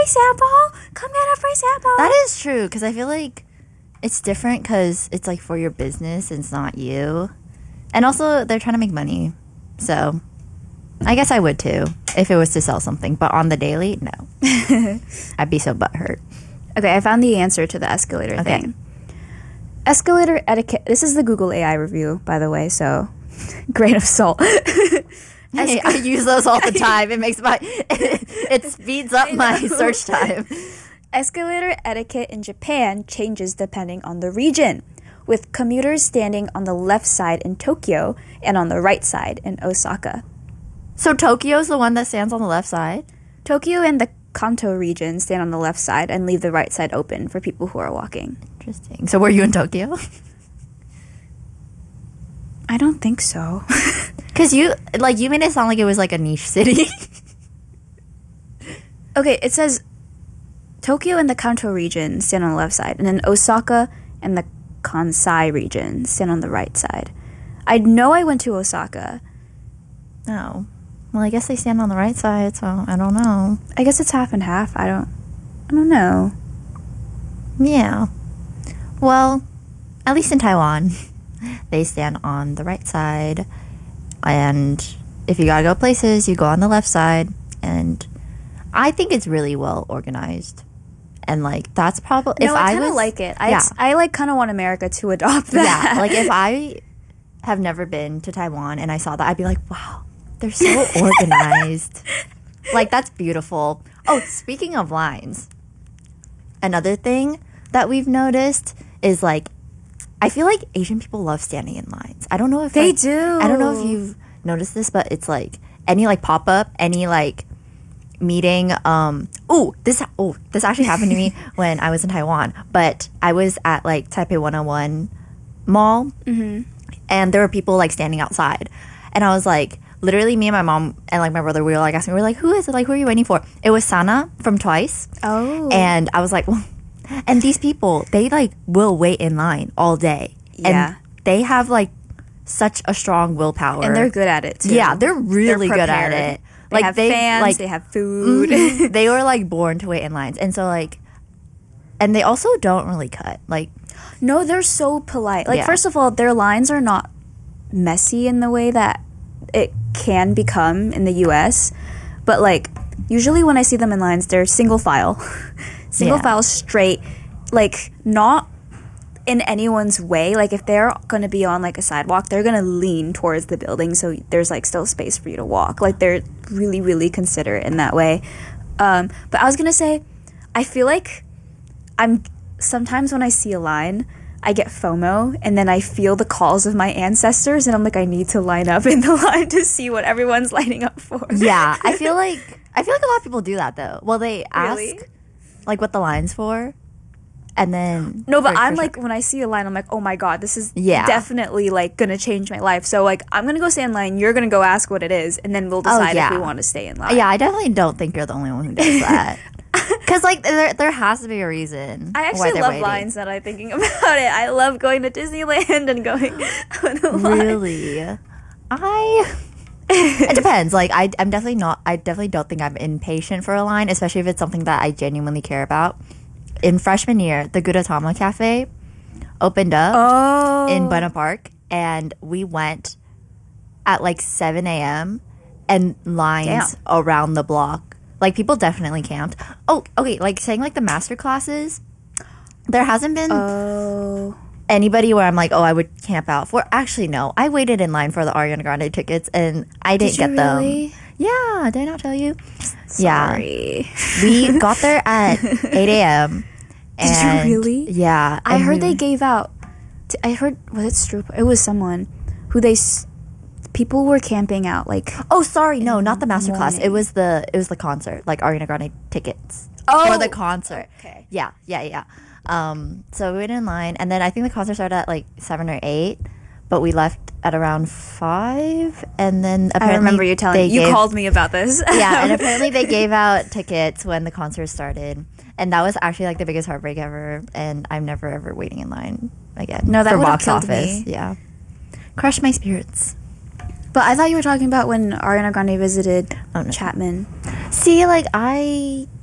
free sample. Come get a free sample. That is true, because I feel like it's different because it's like for your business and it's not you. And also, they're trying to make money. So, I guess I would too if it was to sell something. But on the daily, no. I'd be so butthurt. Okay, I found the answer to the escalator thing. Escalator etiquette. This is the Google AI review, by the way, so grain of salt. Hey, I use those all the time. It makes it speeds up my search time. Escalator etiquette in Japan changes depending on the region, with commuters standing on the left side in Tokyo and on the right side in Osaka. So Tokyo's the one that stands on the left side? Tokyo and the Kanto region stand on the left side and leave the right side open for people who are walking. Interesting. So were you in Tokyo? I don't think so. Because you made it sound like it was like a niche city. Okay, it says Tokyo and the Kanto region stand on the left side, and then Osaka and the Kansai region stand on the right side. I know I went to Osaka. Oh. Well, I guess they stand on the right side, so I don't know. I guess it's half and half. I don't know. Yeah. Well, at least in Taiwan, they stand on the right side. And if you gotta go places, you go on the left side. And I think it's really well organized. And, like, that's probably... No, I kind of like it. I like, kind of want America to adopt that. Yeah, like, if I have never been to Taiwan and I saw that, I'd be like, wow, they're so organized. Like, that's beautiful. Oh, speaking of lines, another thing that we've noticed is, like, I feel like Asian people love standing in lines. I don't know if... They do. I don't know if you've noticed this, but it's, like, any, like, pop-up, any, like... meeting this actually happened to me when I was in Taiwan, but I was at like Taipei 101 mall, and there were people like standing outside, and I was like, literally me and my mom and like my brother, we were like asking, we were like, who is it, like who are you waiting for? It was Sana from Twice. And I was like, well, and these people, they like will wait in line all day, and they have like such a strong willpower, and they're good at it too. Yeah, they're really good at it. They have fans, like, they have food. They were, like, born to wait in lines. And so, like... And they also don't really cut. Like... No, they're so polite. Like, first of all, their lines are not messy in the way that it can become in the U.S. But, like, usually when I see them in lines, they're single file. Single file straight. Like, not in anyone's way. Like, if they're going to be on, like, a sidewalk, they're going to lean towards the building so there's, like, still space for you to walk. Like, they're really, really considerate in that way. But I was going to say, I feel like sometimes when I see a line, I get FOMO, and then I feel the calls of my ancestors, and I'm like, I need to line up in the line to see what everyone's lining up for. Yeah, I feel like a lot of people do that, though. Well, they ask, like, what the line's for. And then... No, but I'm like, when I see a line, I'm like, oh my god, this is definitely, like, gonna change my life. So, like, I'm gonna go stay in line, you're gonna go ask what it is, and then we'll decide if we want to stay in line. Yeah, I definitely don't think you're the only one who does that. Because, like, there has to be a reason. I actually love lines that I'm thinking about it. I love going to Disneyland and going on a line. Really? It depends. Like, I definitely don't think I'm impatient for a line, especially if it's something that I genuinely care about. In freshman year, the Gudetama Cafe opened up in Buena Park, and we went at like 7 a.m. and lines around the block. Like, people definitely camped. Oh, okay, like saying like the master classes, there hasn't been anybody where I'm like, oh, I would camp out for. Actually, no. I waited in line for the Ariana Grande tickets, and I didn't get them. Yeah, did I not tell you? Sorry. Yeah. We got there at 8 a.m. Did you really? Yeah. I heard they gave out... I heard... Was it Stroop? It was someone who people were camping out, like... Oh, sorry. No, not the masterclass. It was the concert. Like, Ariana Grande tickets. Oh! For the concert. Okay. Yeah. So we went in line, and then I think the concert started at, like, 7 or 8, but we left at around 5, and then apparently... I remember you telling me. You called me about this. Yeah, and apparently they gave out tickets when the concert started. And that was actually, like, the biggest heartbreak ever. And I'm never, ever waiting in line again. No, that would have killed me. Yeah. Crushed my spirits. But I thought you were talking about when Ariana Grande visited Chapman. See, like, I